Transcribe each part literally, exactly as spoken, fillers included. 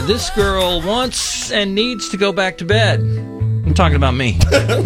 this girl wants and needs to go back to bed. I'm talking about me.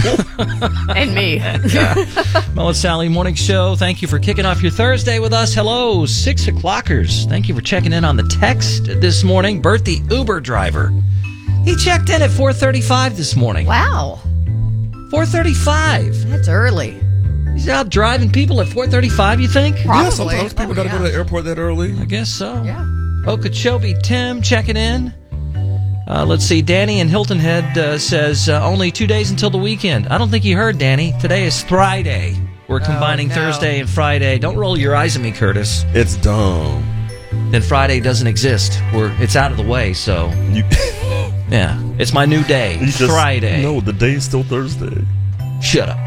And me. Mo and Sally Morning Show. Thank you for kicking off your Thursday with us. Hello, six o'clockers. Thank you for checking in on the text this morning. Bert, the Uber driver. He checked in at four thirty-five this morning. Wow. four thirty-five. That's early. He's out driving people at four thirty-five, you think? Probably. Yeah, sometimes people Oh, got to yeah. go to the airport that early. I guess so. Yeah. Okeechobee Tim checking in. Uh, let's see. Danny in Hilton Head uh, says uh, only two days until the weekend. I don't think you heard, Danny. Today is Friday. We're combining no. Thursday and Friday. Don't roll your eyes at me, Curtis. It's dumb. Then Friday doesn't exist. We're it's out of the way. So You, yeah, it's my new day. you just, Friday. No, the day is still Thursday. Shut up.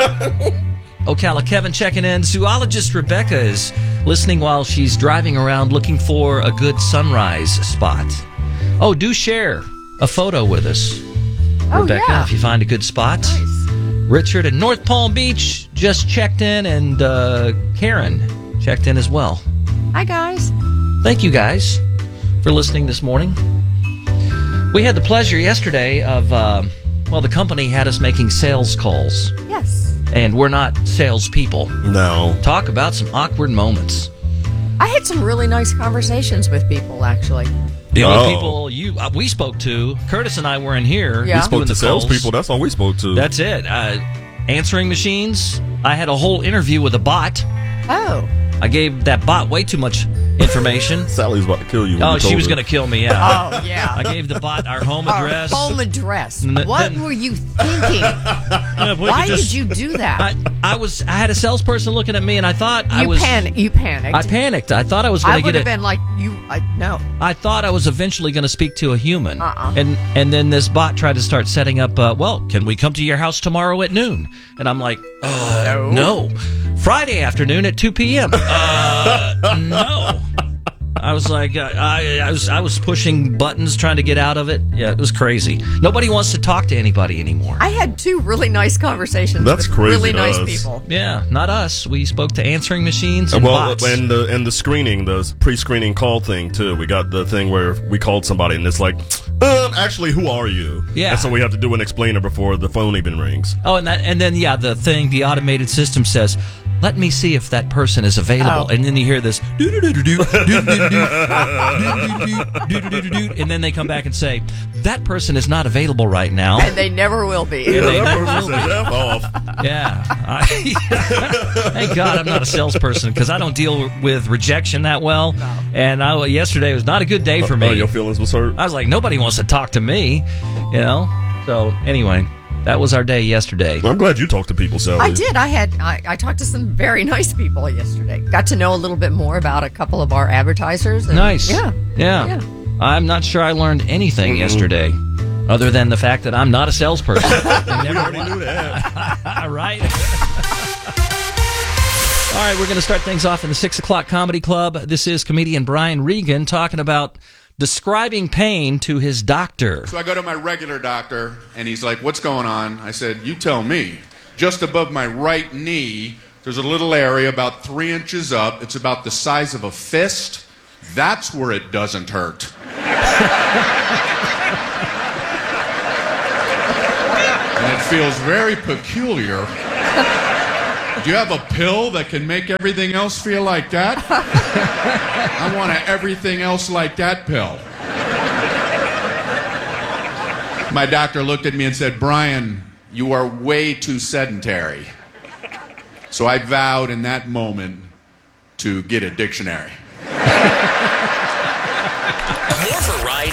Ocala Kevin checking in. Zoologist Rebecca is listening while she's driving around looking for a good sunrise spot. Oh, do share a photo with us, Oh, Rebecca, yeah. if you find a good spot. Nice. Richard in North Palm Beach just checked in, and uh, Karen checked in as well. Hi, guys. Thank you guys for listening this morning. We had the pleasure yesterday of, uh, well, the company had us making sales calls, Yes. and we're not salespeople. No. Talk about some awkward moments. I had some really nice conversations with people, actually. The only Oh. people you uh, we spoke to, Curtis and I were in here. Yeah. We spoke doing to the calls. salespeople. That's all we spoke to. That's it. Uh, answering machines. I had a whole interview with a bot. Oh. I gave that bot way too much information. Sally's about to kill you. when Oh, you she told was her. going to kill me, yeah. Oh, yeah. I gave the bot our home Our address. home address. N- What then- were you thinking? Yeah, if we Why could just- did you do that? I, I was. I had a salesperson looking at me, and I thought I you was. panic. You panicked. I panicked. I thought I was I going to would get have it. been like, you, I, no. I thought I was eventually going to speak to a human, Uh-uh. and and then this bot tried to start setting up. Uh, well, can we come to your house tomorrow at noon? And I'm like, uh, no. Friday afternoon at two p.m. Uh, no. I was like, uh, I, I was I was pushing buttons trying to get out of it. Yeah, it was crazy. Nobody wants to talk to anybody anymore. I had two really nice conversations That's with crazy really to nice us. people. Yeah, not us. We spoke to answering machines and well, bots. and the and the screening, the pre-screening call thing too. We got the thing where we called somebody and it's like, um, actually, who are you? Yeah. And so we have to do an explainer before the phone even rings. Oh, and that, and then yeah, the thing, the automated system says, "Let me see if that person is available." Oh. And then you hear this, doo-doo-doo-doo-doo, doo-doo-doo-doo, doo-doo-doo-doo, doo-doo-doo-doo, and then they come back and say, "That person is not available right now." And they never will be. Yeah, they that never person will said, be. F off. Yeah. I, thank God I'm not a salesperson because I don't deal with rejection that well. And I, yesterday was not a good day for Oh, me. your feelings was hurt. I was like, nobody wants to talk to me, you know? So anyway, that was our day yesterday. I'm glad you talked to people, Sally. I did. I had. I, I talked to some very nice people yesterday. Got to know a little bit more about a couple of our advertisers. And, Nice. Yeah. Yeah. Yeah. I'm not sure I learned anything Mm-mm. yesterday other than the fact that I'm not a salesperson. I We never already was. knew that. Right? All right, we're going to start things off in the six o'clock Comedy Club. This is comedian Brian Regan talking about describing pain to his doctor. So I go to my regular doctor, and he's like, "What's going on?" I said, "You tell me." Just above my right knee, there's a little area about three inches up. It's about the size of a fist. That's where it doesn't hurt. And it feels very peculiar. Do you have a pill that can make everything else feel like that? I want an everything else like that pill. My doctor looked at me and said, "Brian, you are way too sedentary." So I vowed in that moment to get a dictionary. More variety